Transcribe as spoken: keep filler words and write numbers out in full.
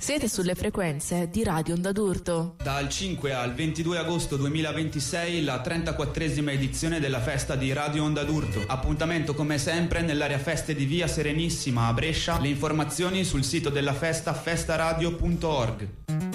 Siete sulle frequenze di Radio Onda d'Urto. Dal cinque al ventidue agosto duemilaventisei la trentaquattresima edizione della festa di Radio Onda d'Urto. Appuntamento come sempre nell'area feste di Via Serenissima a Brescia. Le informazioni sul sito della festa festaradio punto org.